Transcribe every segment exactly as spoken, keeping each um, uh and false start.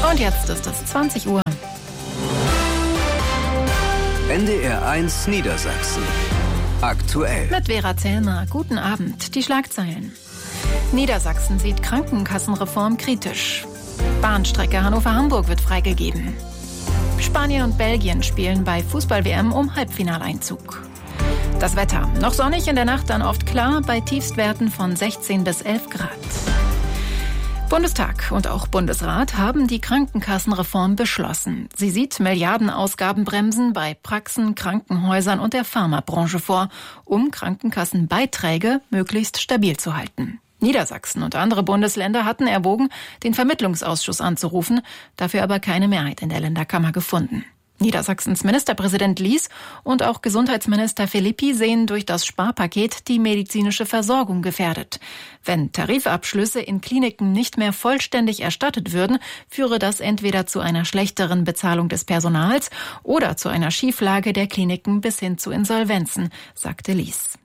Und jetzt ist es zwanzig Uhr. N D R eins Niedersachsen. Aktuell. Mit Vera Zellmer. Guten Abend. Die Schlagzeilen. Niedersachsen sieht Krankenkassenreform kritisch. Bahnstrecke Hannover-Hamburg wird freigegeben. Spanien und Belgien spielen bei Fußball-W M um Halbfinaleinzug. Das Wetter. Noch sonnig, in der Nacht dann oft klar, bei Tiefstwerten von sechzehn bis elf Grad. Bundestag und auch Bundesrat haben die Krankenkassenreform beschlossen. Sie sieht Milliardenausgabenbremsen bei Praxen, Krankenhäusern und der Pharmabranche vor, um Krankenkassenbeiträge möglichst stabil zu halten. Niedersachsen und andere Bundesländer hatten erwogen, den Vermittlungsausschuss anzurufen, dafür aber keine Mehrheit in der Länderkammer gefunden. Niedersachsens Ministerpräsident Lies und auch Gesundheitsminister Philippi sehen durch das Sparpaket die medizinische Versorgung gefährdet. Wenn Tarifabschlüsse in Kliniken nicht mehr vollständig erstattet würden, führe das entweder zu einer schlechteren Bezahlung des Personals oder zu einer Schieflage der Kliniken bis hin zu Insolvenzen, sagte Lies.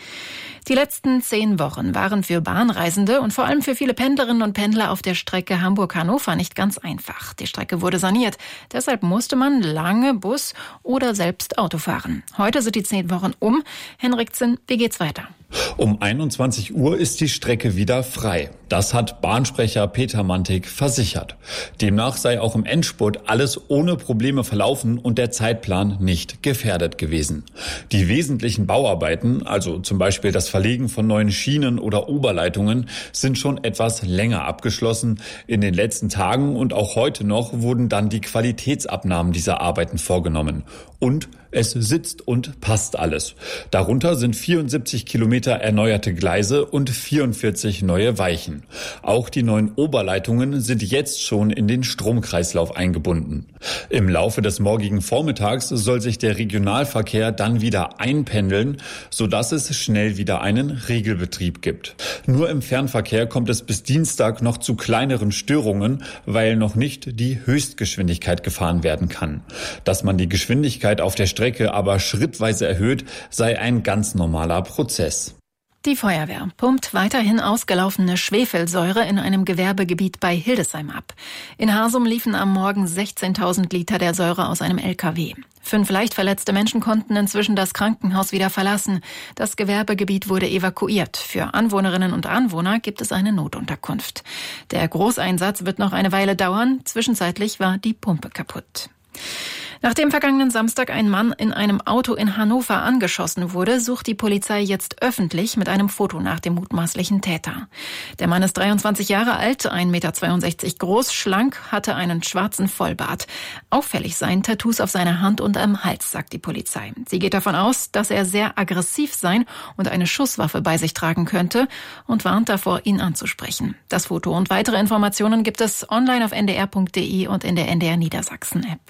Die letzten zehn Wochen waren für Bahnreisende und vor allem für viele Pendlerinnen und Pendler auf der Strecke Hamburg-Hannover nicht ganz einfach. Die Strecke wurde saniert. Deshalb musste man lange Bus oder selbst Auto fahren. Heute sind die zehn Wochen um. Henriksen, wie geht's weiter? Um einundzwanzig Uhr ist die Strecke wieder frei. Das hat Bahnsprecher Peter Mantik versichert. Demnach sei auch im Endspurt alles ohne Probleme verlaufen und der Zeitplan nicht gefährdet gewesen. Die wesentlichen Bauarbeiten, also zum Beispiel das Verlegen von neuen Schienen oder Oberleitungen, sind schon etwas länger abgeschlossen. In den letzten Tagen und auch heute noch wurden dann die Qualitätsabnahmen dieser Arbeiten vorgenommen. Und es sitzt und passt alles. Darunter sind vierundsiebzig Kilometer erneuerte Gleise und vierundvierzig neue Weichen. Auch die neuen Oberleitungen sind jetzt schon in den Stromkreislauf eingebunden. Im Laufe des morgigen Vormittags soll sich der Regionalverkehr dann wieder einpendeln, sodass es schnell wieder einen Regelbetrieb gibt. Nur im Fernverkehr kommt es bis Dienstag noch zu kleineren Störungen, weil noch nicht die Höchstgeschwindigkeit gefahren werden kann. Dass man die Geschwindigkeit auf der Strecke aber schrittweise erhöht, sei ein ganz normaler Prozess. Die Feuerwehr pumpt weiterhin ausgelaufene Schwefelsäure in einem Gewerbegebiet bei Hildesheim ab. In Harsum liefen am Morgen sechzehntausend Liter der Säure aus einem L K W. Fünf leicht verletzte Menschen konnten inzwischen das Krankenhaus wieder verlassen. Das Gewerbegebiet wurde evakuiert. Für Anwohnerinnen und Anwohner gibt es eine Notunterkunft. Der Großeinsatz wird noch eine Weile dauern. Zwischenzeitlich war die Pumpe kaputt. Nachdem vergangenen Samstag ein Mann in einem Auto in Hannover angeschossen wurde, sucht die Polizei jetzt öffentlich mit einem Foto nach dem mutmaßlichen Täter. Der Mann ist dreiundzwanzig Jahre alt, ein Meter zweiundsechzig groß, schlank, hatte einen schwarzen Vollbart. Auffällig seien Tattoos auf seiner Hand und am Hals, sagt die Polizei. Sie geht davon aus, dass er sehr aggressiv sein und eine Schusswaffe bei sich tragen könnte und warnt davor, ihn anzusprechen. Das Foto und weitere Informationen gibt es online auf n d r punkt d e und in der N D R Niedersachsen-App.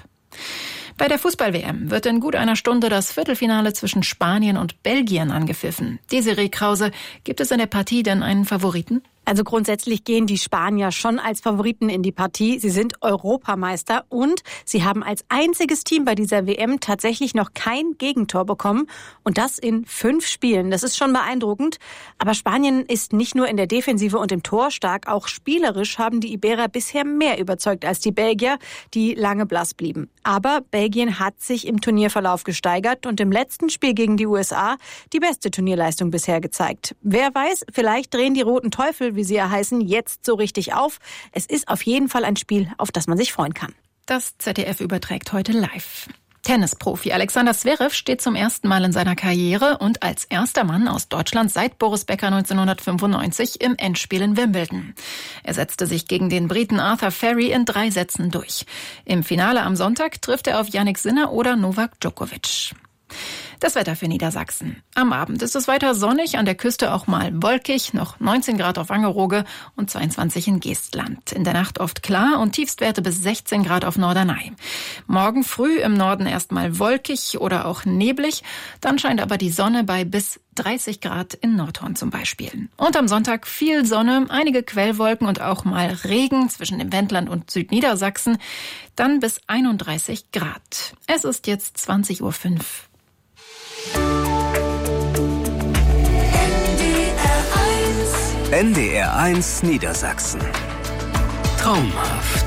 Bei der Fußball-W M wird in gut einer Stunde das Viertelfinale zwischen Spanien und Belgien angepfiffen. Desiree Krause, gibt es in der Partie denn einen Favoriten? Also grundsätzlich gehen die Spanier schon als Favoriten in die Partie. Sie sind Europameister und sie haben als einziges Team bei dieser W M tatsächlich noch kein Gegentor bekommen. Und das in fünf Spielen. Das ist schon beeindruckend. Aber Spanien ist nicht nur in der Defensive und im Tor stark. Auch spielerisch haben die Iberer bisher mehr überzeugt als die Belgier, die lange blass blieben. Aber Belgien hat sich im Turnierverlauf gesteigert und im letzten Spiel gegen die U S A die beste Turnierleistung bisher gezeigt. Wer weiß, vielleicht drehen die Roten Teufel, wie sie ja heißen, jetzt so richtig auf. Es ist auf jeden Fall ein Spiel, auf das man sich freuen kann. Das Z D F überträgt heute live. Tennisprofi Alexander Zverev steht zum ersten Mal in seiner Karriere und als erster Mann aus Deutschland seit Boris Becker neunzehnhundertfünfundneunzig im Endspiel in Wimbledon. Er setzte sich gegen den Briten Arthur Ferry in drei Sätzen durch. Im Finale am Sonntag trifft er auf Jannik Sinner oder Novak Djokovic. Das Wetter für Niedersachsen. Am Abend ist es weiter sonnig, an der Küste auch mal wolkig, noch neunzehn Grad auf Wangerooge und zweiundzwanzig in Geestland. In der Nacht oft klar und Tiefstwerte bis sechzehn Grad auf Norderney. Morgen früh im Norden erstmal wolkig oder auch neblig, dann scheint aber die Sonne bei bis dreißig Grad in Nordhorn zum Beispiel. Und am Sonntag viel Sonne, einige Quellwolken und auch mal Regen zwischen dem Wendland und Südniedersachsen, dann bis einunddreißig Grad. Es ist jetzt zwanzig Uhr fünf. N D R eins Niedersachsen. Traumhaft.